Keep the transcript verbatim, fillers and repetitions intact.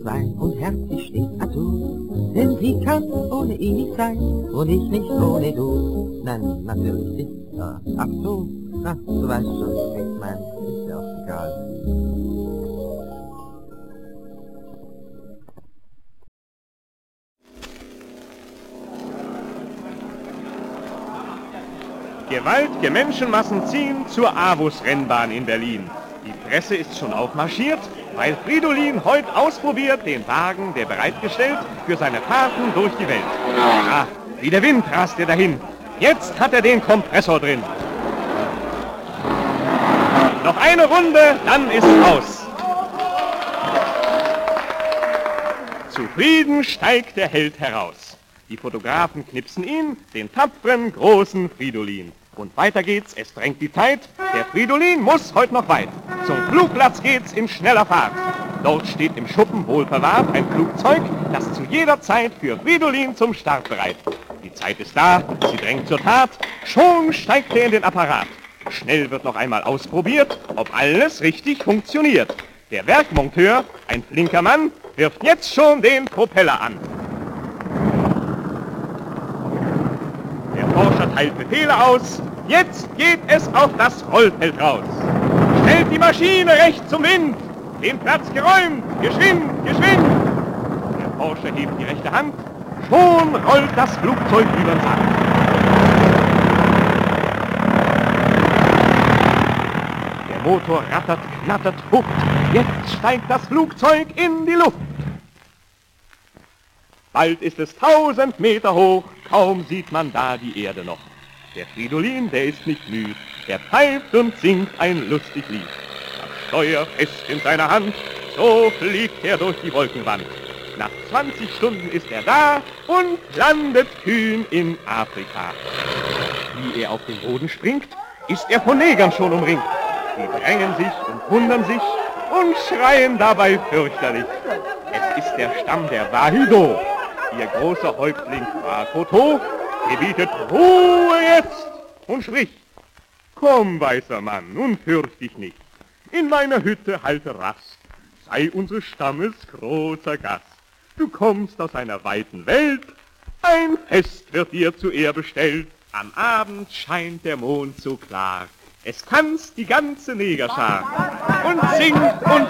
Wein und herzlich steht dazu, denn sie kann ohne ihn nicht sein und ich nicht ohne du. Nein, natürlich ist er. Ach so, na, du weißt schon, ich meine, ist ja auch egal. Gewaltige Menschenmassen ziehen zur Avus-Rennbahn in Berlin. Die Presse ist schon aufmarschiert, weil Fridolin heute ausprobiert den Wagen, der bereitgestellt für seine Fahrten durch die Welt. Ah, wie der Wind rast er dahin. Jetzt hat er den Kompressor drin. Noch eine Runde, dann ist aus. Zufrieden steigt der Held heraus. Die Fotografen knipsen ihn, den tapferen, großen Fridolin. Und weiter geht's, es drängt die Zeit. Der Fridolin muss heute noch weit. Zum Flugplatz geht's in schneller Fahrt. Dort steht im Schuppen wohl verwahrt ein Flugzeug, das zu jeder Zeit für Fridolin zum Start bereit. Die Zeit ist da, sie drängt zur Tat. Schon steigt er in den Apparat. Schnell wird noch einmal ausprobiert, ob alles richtig funktioniert. Der Werkmonteur, ein flinker Mann, wirft jetzt schon den Propeller an. Der Forscher teilt Befehle aus. Jetzt geht es auf das Rollfeld raus. Stellt die Maschine recht zum Wind. Den Platz geräumt. Geschwind, geschwind. Der Forscher hebt die rechte Hand. Schon rollt das Flugzeug über den Sand. Der Motor rattert, knattert, hupt. Jetzt steigt das Flugzeug in die Luft. Bald ist es tausend Meter hoch, kaum sieht man da die Erde noch. Der Fridolin, der ist nicht müd, er pfeift und singt ein lustig Lied. Das Steuer fest in seiner Hand, so fliegt er durch die Wolkenwand. Nach zwanzig Stunden ist er da und landet kühn in Afrika. Wie er auf den Boden springt, ist er von Negern schon umringt. Die drängen sich und wundern sich und schreien dabei fürchterlich. Es ist der Stamm der Wahido. Ihr großer Häuptling Krakoto gebietet Ruhe jetzt und spricht: Komm, weißer Mann, nun fürcht dich nicht. In meiner Hütte halte Rast, sei unseres Stammes großer Gast. Du kommst aus einer weiten Welt, ein Fest wird dir zur Ehr bestellt. Am Abend scheint der Mond so klar, es tanzt die ganze Negerschar und singt und